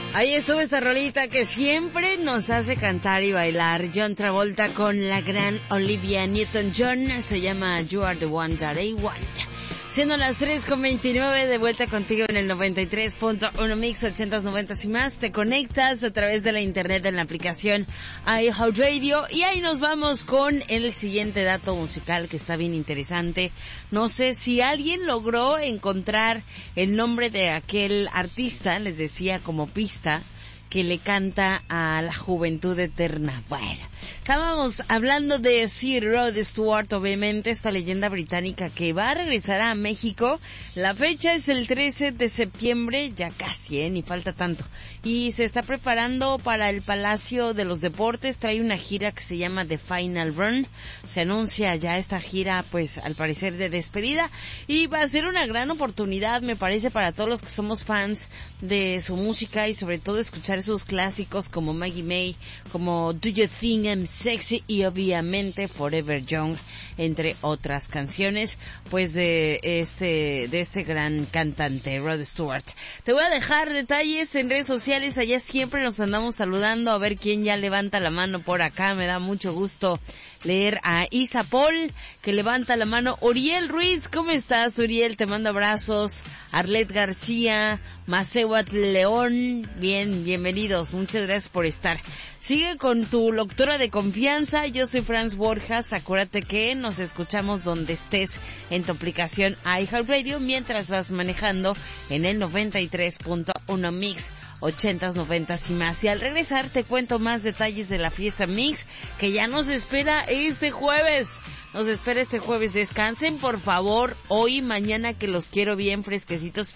Ahí estuvo esta rolita que siempre nos hace cantar y bailar. John Travolta con la gran Olivia Newton-John. Se llama You Are the One That I Want. Siendo las 3:29, de vuelta contigo en el 93.1 Mix 80s, 90s y más. Te conectas a través de la internet en la aplicación iHeartRadio. Y ahí nos vamos con el siguiente dato musical que está bien interesante. No sé si alguien logró encontrar el nombre de aquel artista, les decía como pista, que le canta a la juventud eterna. Bueno, estábamos hablando de Sir Rod Stewart, obviamente, esta leyenda británica que va a regresar a México. La fecha es el 13 de septiembre, ya casi, ni falta tanto. Y se está preparando para el Palacio de los Deportes, trae una gira que se llama The Final Run. Se anuncia ya esta gira, pues, al parecer de despedida. Y va a ser una gran oportunidad, me parece, para todos los que somos fans de su música y sobre todo escuchar sus clásicos como Maggie May, como Do You Think I'm Sexy y obviamente Forever Young, entre otras canciones, pues de este gran cantante, Rod Stewart. Te voy a dejar detalles en redes sociales, allá siempre nos andamos saludando, a ver quién ya levanta la mano por acá. Me da mucho gusto leer a Isa Paul, que levanta la mano. Uriel Ruiz, ¿cómo estás, Uriel? Te mando abrazos. Arlet García, Maceuat León, bienvenidos, muchas gracias por estar. Sigue con tu locutora de confianza, yo soy Franz Borjas. Acuérdate que nos escuchamos donde estés en tu aplicación iHeartRadio mientras vas manejando en el 93.1 Mix 80s, 90s y más. Y al regresar te cuento más detalles de la fiesta Mix que ya nos espera este jueves. Descansen por favor hoy y mañana, que los quiero bien fresquecitas,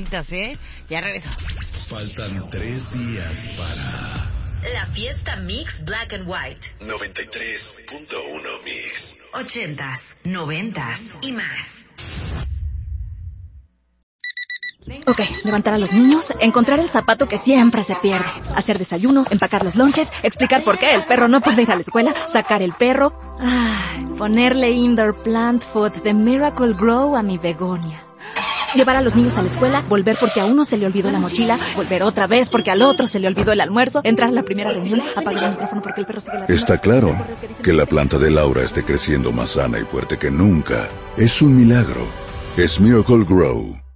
Ya regreso. Faltan 3 días para la fiesta Mix Black and White 93.1 Mix 80s, 90s y más. Ok, levantar a los niños, encontrar el zapato que siempre se pierde, hacer desayuno, empacar los lonches, explicar por qué el perro no puede ir a la escuela, sacar el perro, ponerle indoor plant food de Miracle Grow a mi begonia. Llevar a los niños a la escuela, volver porque a uno se le olvidó la mochila, volver otra vez porque al otro se le olvidó el almuerzo, entrar a la primera reunión, apagar el micrófono porque el perro sigue ladrando. Está claro que la planta de Laura esté creciendo más sana y fuerte que nunca. Es un milagro. Es Miracle Grow.